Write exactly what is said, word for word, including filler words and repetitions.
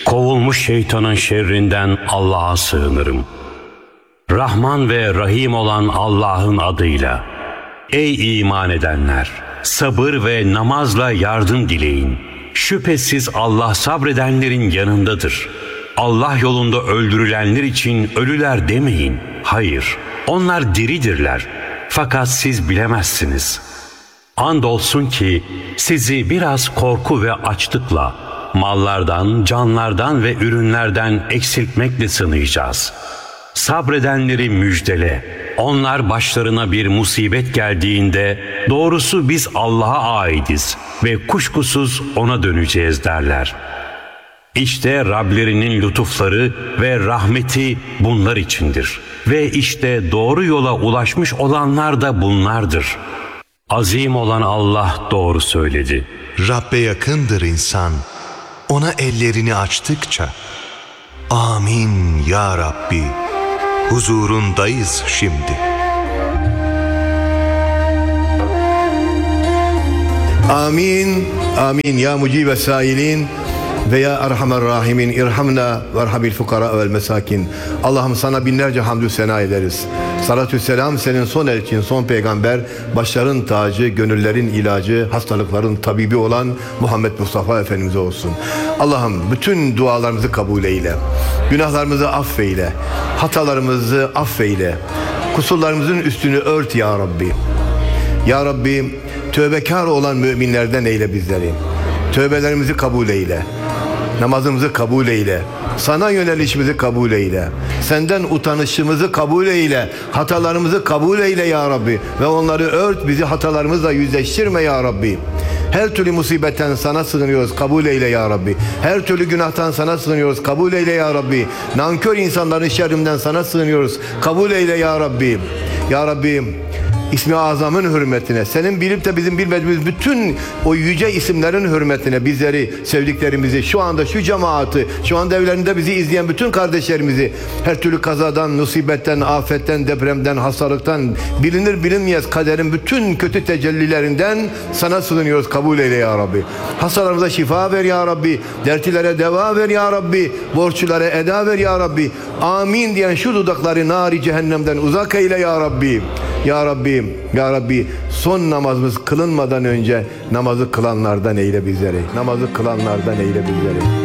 Kovulmuş şeytanın şerrinden Allah'a sığınırım. Rahman ve Rahim olan Allah'ın adıyla. Ey iman edenler! Sabır ve namazla yardım dileyin. Şüphesiz Allah sabredenlerin yanındadır. Allah yolunda öldürülenler için ölüler demeyin. Hayır, onlar diridirler. Fakat siz bilemezsiniz. Andolsun ki sizi biraz korku ve açlıkla, mallardan, canlardan ve ürünlerden eksiltmekle sınayacağız. Sabredenleri müjdele. Onlar başlarına bir musibet geldiğinde doğrusu biz Allah'a aitiz ve kuşkusuz ona döneceğiz derler. İşte Rablerinin lütufları ve rahmeti bunlar içindir. Ve işte doğru yola ulaşmış olanlar da bunlardır. Azim olan Allah doğru söyledi. Rabbe yakındır insan, ona ellerini açtıkça. Amin ya Rabbi, huzurundayız şimdi. Amin, amin ya mucibe sailin ve ya erhamer rahimin irhamna ve erhamil fukara vel mesakin. Allah'ım sana binlerce hamdü sena ederiz. Salatü selam senin son elçin, son peygamber, başların tacı, gönüllerin ilacı, hastalıkların tabibi olan Muhammed Mustafa Efendimiz'e olsun. Allah'ım bütün dualarımızı kabul eyle. Günahlarımızı affeyle. Hatalarımızı affeyle. Kusurlarımızın üstünü ört ya Rabbi. Ya Rabbi, tövbekar olan müminlerden eyle bizleri. Tövbelerimizi kabul eyle. Namazımızı kabul eyle. Sana yönelişimizi kabul eyle. Senden utanışımızı kabul eyle. Hatalarımızı kabul eyle ya Rabbi. Ve onları ört, bizi hatalarımızla yüzleştirme ya Rabbi. Her türlü musibetten sana sığınıyoruz, kabul eyle ya Rabbi. Her türlü günahtan sana sığınıyoruz, kabul eyle ya Rabbi. Nankör insanların şerrinden sana sığınıyoruz, kabul eyle ya Rabbi. Ya Rabbi, İsmi Azam'ın hürmetine, senin bilip de bizim bilmediğimiz bütün o yüce isimlerin hürmetine bizleri, sevdiklerimizi, şu anda şu cemaati, şu anda evlerinde bizi izleyen bütün kardeşlerimizi her türlü kazadan, musibetten, afetten, depremden, hastalıktan, bilinir bilinmeyez kaderin bütün kötü tecellilerinden sana sığınıyoruz, kabul eyle ya Rabbi. Hastalarımıza şifa ver ya Rabbi, dertlilere deva ver ya Rabbi, borçlulara eda ver ya Rabbi. Amin diyen şu dudakları nari cehennemden uzak eyle ya Rabbi. Ya Rabbi, Ya Rabbi, son namazımız kılınmadan önce namazı kılanlardan eyle bizleri. Namazı kılanlardan eyle bizleri.